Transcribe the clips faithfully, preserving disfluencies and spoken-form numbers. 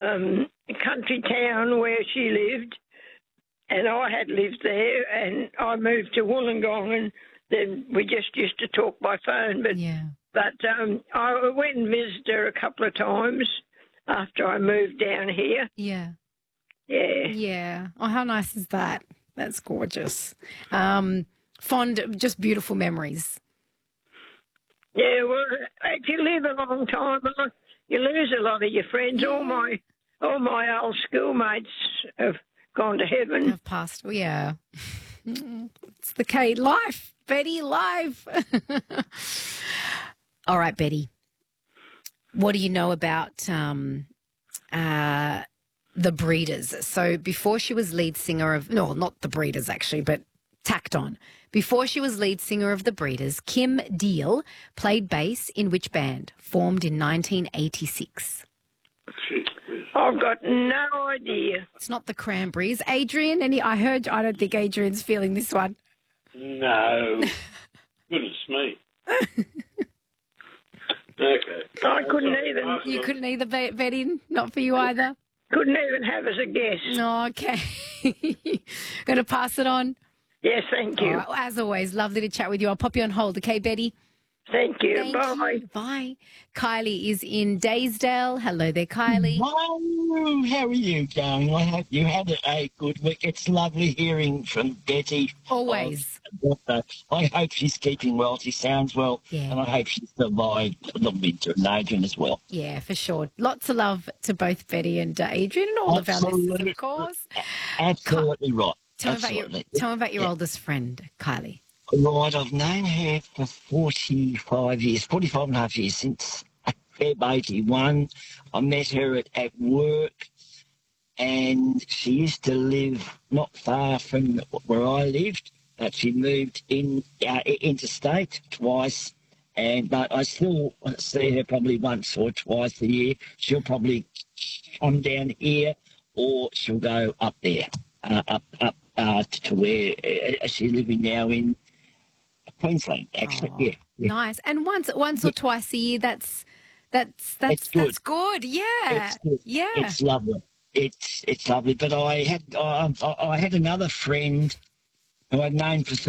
um, country town where she lived, and I had lived there, and I moved to Wollongong, and then we just used to talk by phone. But Yeah. but um, I went and visited her a couple of times after I moved down here. Yeah. Yeah. Yeah. Oh, how nice is that? That's gorgeous. Um, fond, just beautiful memories. Yeah, well, if you live a long time, well, you lose a lot of your friends. All my all my old schoolmates have gone to heaven. Have passed. Well, yeah. It's the K life, Betty, life. All right, Betty. What do you know about um, uh, the Breeders? So before she was lead singer of, no, not the Breeders actually, but tacked on. Before she was lead singer of the Breeders, Kim Deal played bass in which band, formed in nineteen eighty-six? I've got no idea. It's not the Cranberries. Adrian, any? I heard, I don't think Adrian's feeling this one. No. Goodness me. Okay. I couldn't even You couldn't either, Bet- Betty? Not for you either? couldn't even have as a guess. No, okay. Going to pass it on? Yes, thank you. All right, well, as always, lovely to chat with you. I'll pop you on hold, okay, Betty? Thank you. Thank Bye. you. Bye. Kylie is in Daysdale. Hello there, Kylie. Hello, how are you going? I hope you had a good week. It's lovely hearing from Betty. Always. Uh, I hope she's keeping well. She sounds well. Yeah. And I hope she survived the winter and Adrian as well. Yeah, for sure. Lots of love to both Betty and uh, Adrian and all of our listeners, of course. Absolutely right. Tell me about your, Absolutely. tell me about your Yeah. oldest friend, Kylie. Right, I've known her for forty-five years, forty-five and a half years, since Feb eighty-one. I met her at, at work, and she used to live not far from where I lived, but she moved in uh, interstate twice, and but I still see her probably once or twice a year. She'll probably come down here, or she'll go up there, uh, up up uh, to where uh, she's living now in Queensland, actually. Oh, yeah, yeah. Nice. And once once or twice a year, that's that's that's It's good. that's good. Yeah. It's good. Yeah. It's lovely. It's it's lovely. But I had I, I had another friend who I'd known for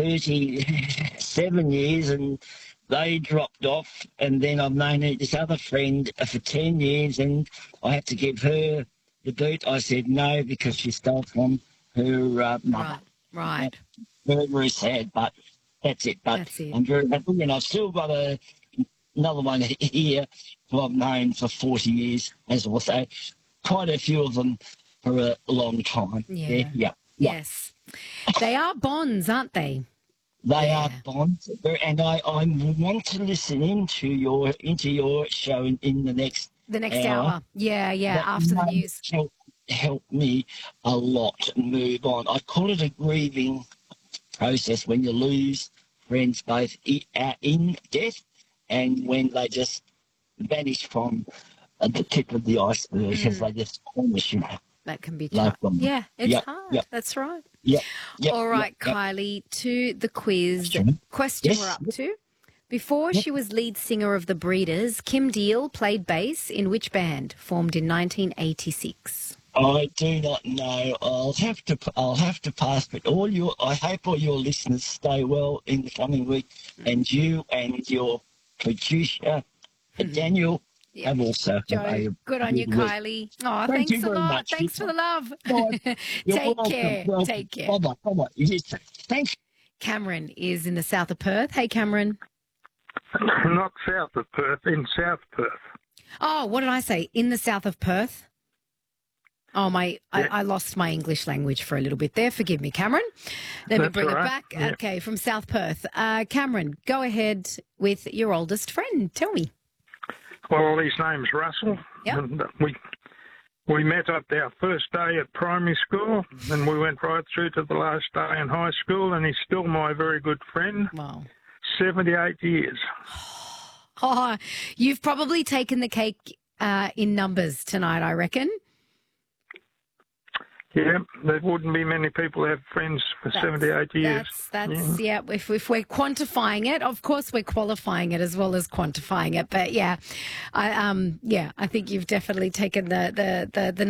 thirty-seven years, and they dropped off. And then I've known this other friend for ten years, and I had to give her the boot. I said no because she stole from her uh, mother. Right. Right. Very, very sad, but that's it. But That's it. I'm very happy, and I've still got a, another one here who I've known for forty years, as I say. Quite a few of them for a long time. Yeah. Yeah. yeah, yeah. Yes. They are bonds, aren't they? They Yeah. are bonds, and I, I want to listen into your into your show in, in the next The next hour. hour. Yeah, yeah, That after the might news. Help, help me a lot move on. I call it a grieving process when you lose friends both i- uh, in death and when they just vanish from uh, the tip of the iceberg because they just vanish. You know. That can be Like tough. them. Yeah, it's Yep, hard. yep. That's right. Yep, yep, All right, yep, yep. Kylie, to the quiz. Sure. Question Yes. we're up to. Before she was lead singer of the Breeders, Kim Deal played bass in which band, formed in nineteen eighty-six? I do not know. I'll have to. I'll have to pass. But all your. I hope all your listeners stay well in the coming week, and you and your producer, Daniel, Yeah. have also. Joe, a- good on you, good week. Kylie. Oh, Thank thanks you a very lot. much. Thanks for the love. Bye. You're Take welcome. care. Welcome. Take care. Bye bye. Bye bye. Yes. Thanks. Cameron is in the south of Perth. Hey, Cameron. Not south of Perth, in South Perth. Oh, what did I say? In the south of Perth? Oh, my, I, Yeah. I lost my English language for a little bit there. Forgive me, Cameron. Let me That's bring all it right. back. Yeah. Okay, from South Perth. Uh, Cameron, go ahead with your oldest friend. Tell me. Well, his name's Russell. Yep. And we we met up our first day at primary school, and we went right through to the last day in high school, and he's still my very good friend. Wow. seventy-eight years. Oh, you've probably taken the cake uh, in numbers tonight, I reckon. Yeah, there wouldn't be many people who have friends for That's- seventy-eight years. That's, that's yeah. If, if we're quantifying it, of course we're qualifying it as well as quantifying it. But yeah, I um yeah, I think you've definitely taken the the the, the